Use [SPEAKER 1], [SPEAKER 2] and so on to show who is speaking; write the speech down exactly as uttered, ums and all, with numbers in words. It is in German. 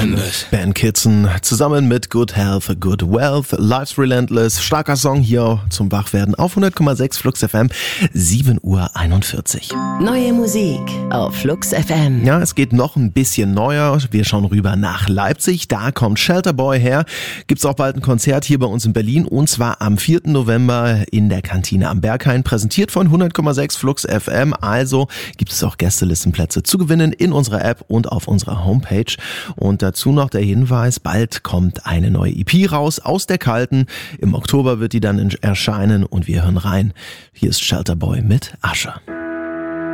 [SPEAKER 1] Relentless.
[SPEAKER 2] Ben Kitson zusammen mit Good Health, Good Wealth, Life's Relentless. Starker Song hier zum Wachwerden auf hundert Komma sechs Flux F M, sieben Uhr einundvierzig.
[SPEAKER 3] Neue Musik auf Flux F M.
[SPEAKER 2] Ja, es geht noch ein bisschen neuer. Wir schauen rüber nach Leipzig. Da kommt Shelter Boy her. Gibt's auch bald ein Konzert hier bei uns in Berlin und zwar am vierten November in der Kantine am Berghain. Präsentiert von hundert Komma sechs Flux F M. Also gibt es auch Gästelistenplätze zu gewinnen in unserer App und auf unserer Homepage. Und dazu noch der Hinweis, bald kommt eine neue E P raus aus der Kalten. Im Oktober wird die dann erscheinen und wir hören rein. Hier ist Shelter Boy mit Asche.